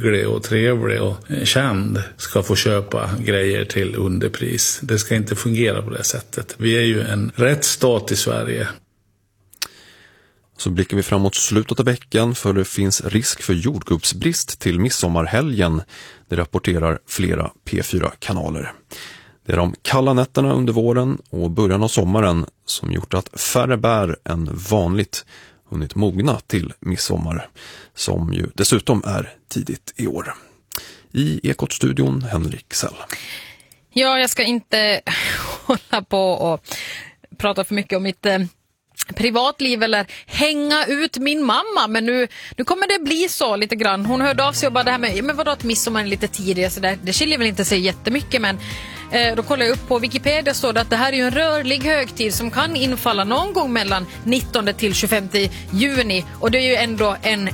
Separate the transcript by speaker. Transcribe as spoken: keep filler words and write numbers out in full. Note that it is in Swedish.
Speaker 1: hygglig och trevlig och känd ska få köpa grejer till underpris. Det ska inte fungera på det sättet. Vi är ju en rättsstat i Sverige.
Speaker 2: Så blickar vi framåt slutet av veckan, för det finns risk för jordgubbsbrist till midsommarhelgen. Det rapporterar flera P fyra-kanaler. Det är de kalla nätterna under våren och början av sommaren som gjort att färre bär än vanligt hunnit mogna till midsommar, som ju dessutom är tidigt i år. I Ekot-studion Henrik Sell.
Speaker 3: Ja, jag ska inte hålla på och prata för mycket om mitt eh, privatliv eller hänga ut min mamma, men nu, nu kommer det bli så lite grann. Hon hörde av sig och bara det här med, men vadå att midsommar är lite tidigare, så där, det skiljer väl inte sig jättemycket, men eh, då kollar jag upp på Wikipedia, står det att det här är ju en rörlig högtid som kan infalla någon gång mellan nittonde till tjugofemte juni, och det är ju ändå en